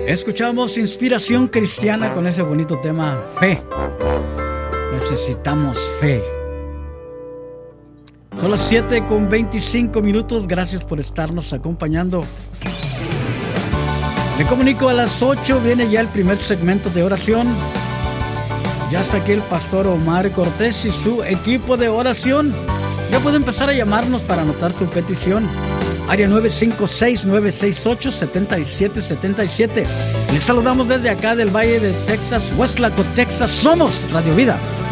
Escuchamos Inspiración Cristiana con ese bonito tema, fe. Necesitamos fe. Son las 7:25. Gracias por estarnos acompañando. Me comunico a las 8. Viene ya el primer segmento de oración. Ya está aquí el pastor Omar Cortés y su equipo de oración. Ya puede empezar a llamarnos para anotar su petición. Área 956-968-7777. Les saludamos desde acá del Valle de Texas, Westlaco, Texas. Somos Radio Vida.